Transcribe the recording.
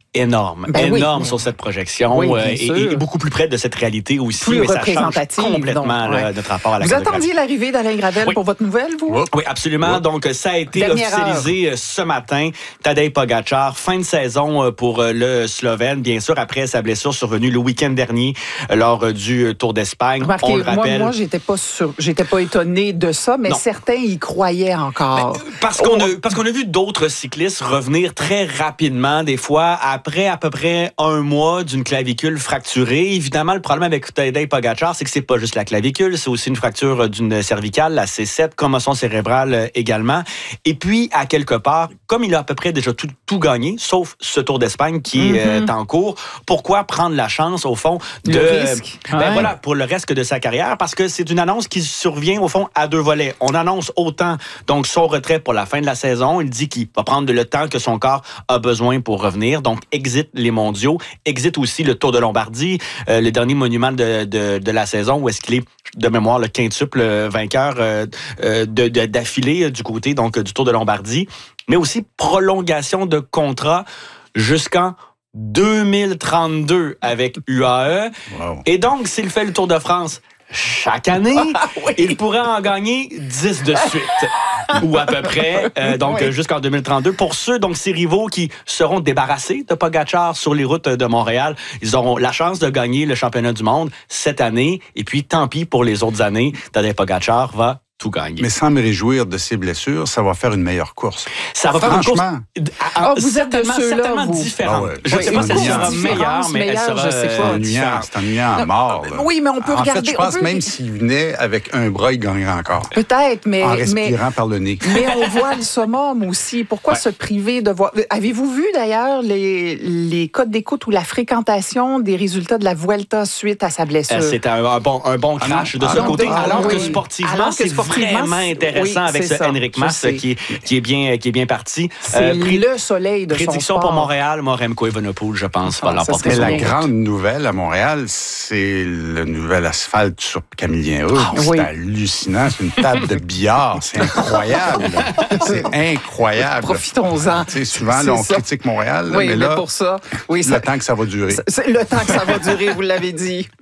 énorme. Énorme sur cette projection et beaucoup plus près de cette réalité aussi. Plus mais ça change représentative, complètement notre rapport à la Vous attendiez l'arrivée d'Alain Gravel pour votre nouvelle, vous? Oui, absolument. Donc, ça a été officialisé ce matin. Tadej Pogačar, fin de saison pour le Slovène, bien sûr, après sa blessure survenue le week-end dernier lors du Tour d'Espagne. Remarquez, on le rappelle. Moi, j'étais pas étonné de ça, mais certains y croyaient encore. Parce qu'on a vu d'autres cyclistes revenir très rapidement, des fois, après à peu près un mois d'une clavicule fracturée. Évidemment, le problème avec Tadej Pogačar, c'est que c'est pas juste la clavicule, c'est aussi une fracture d'une cervicale, la C7, commotion cérébrale également. Et puis, à quelque part, comme il a à peu près déjà tout gagné, sauf ce Tour d'Espagne qui est en cours, pourquoi prendre la chance, au fond, voilà, pour le reste de sa carrière? Parce que c'est une annonce qui survient, au fond, à deux volets. On annonce autant, donc, son retrait pour la fin de la saison. Il dit qu'il va prendre le temps que son corps a besoin pour revenir. Donc, exit les mondiaux, exit aussi le Tour de Lombardie, le dernier monument de la saison, où est-ce qu'il est, de mémoire, le quintuple vainqueur d'affilée du côté donc du Tour de Lombardie, mais aussi prolongation de contrat jusqu'en 2032 avec UAE. Wow. Et donc, s'il fait le Tour de France chaque année, il pourrait en gagner 10 de suite, ou à peu près, jusqu'en 2032. Pour ceux, donc, ces rivaux qui seront débarrassés de Pogačar sur les routes de Montréal, ils auront la chance de gagner le championnat du monde cette année, et puis tant pis pour les autres années, Tadej Pogačar va tout gagner. Mais sans me réjouir de ses blessures, ça va faire une meilleure course. Ça va faire une course vous êtes de certainement différente. Je ne sais pas si elle sera meilleure, mais elle sera c'est ennuyant à mort. Oui, mais on peut regarder. En fait, je pense même s'il venait avec un bras, il gagnerait encore. Peut-être, mais... En respirant par le nez. Mais on voit le summum aussi. Pourquoi se priver de voir... Avez-vous vu, d'ailleurs, les codes d'écoute ou la fréquentation des résultats de la Vuelta suite à sa blessure? C'est un bon crash de ce côté. Alors que sportivement, c'est vraiment intéressant avec ce Henrik Mas qui est bien parti. C'est le soleil de son sport. Prédiction pour Montréal, Remco Evenepoel, je pense, va l'emporter. Mais la grande nouvelle à Montréal, c'est le nouvel asphalte sur Camillien Hood. C'est hallucinant. C'est une table de billard. C'est incroyable. C'est incroyable. Profitons-en. Souvent, on critique Montréal. Mais là, pour ça, le temps que ça va durer. C'est le temps que ça va durer, vous l'avez dit.